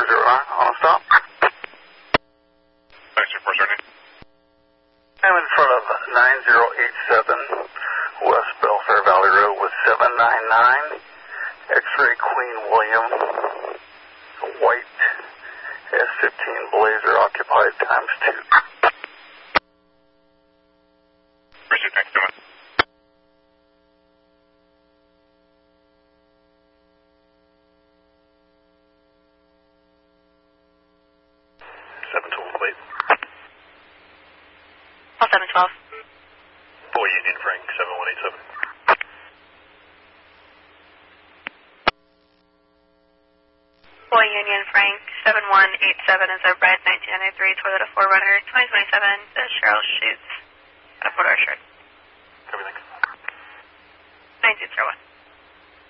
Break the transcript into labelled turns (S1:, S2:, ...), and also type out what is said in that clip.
S1: on stop.
S2: Thanks, 470.
S1: I'm in front of 9087 West Belfair Valley Road with 799 X-Ray Queen William, white S15 Blazer occupied ×2.
S2: Appreciate it. Thanks, gentlemen.
S3: All 712.
S1: Boy Union Frank 7187.
S3: Boy Union Frank 7187 is a red 1993 Toyota 4Runner 2027. The Cheryl shoots at a photo shirt.
S1: Everything.
S3: 9201.